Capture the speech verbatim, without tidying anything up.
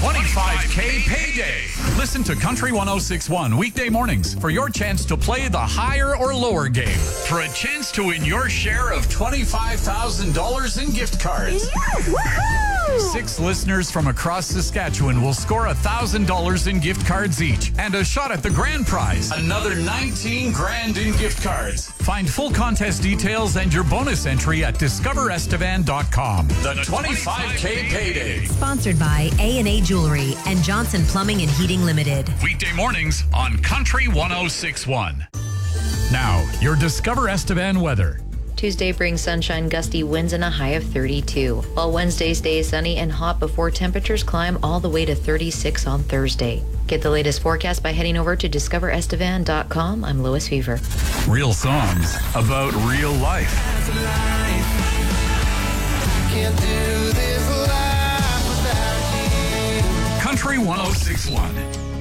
twenty-five K payday. Listen to Country one oh six point one weekday mornings for your chance to play the higher or lower game for a chance to win your share of twenty-five thousand dollars in gift cards. Woohoo! Six listeners from across Saskatchewan will score one thousand dollars in gift cards each and a shot at the grand prize, another nineteen grand in gift cards. Find full contest details and your bonus entry at discover estevan dot com. The twenty-five K payday. Sponsored by A and A Jewelry and Johnson Plumbing and Heating Limited. Weekday mornings on Country one oh six point one. Now, your Discover Estevan weather. Tuesday brings sunshine, gusty winds, and a high of thirty-two. While Wednesday stays sunny and hot before temperatures climb all the way to thirty-six on Thursday. Get the latest forecast by heading over to discover estevan dot com. I'm Lois Fever. Real songs about real life. Country one oh six point one.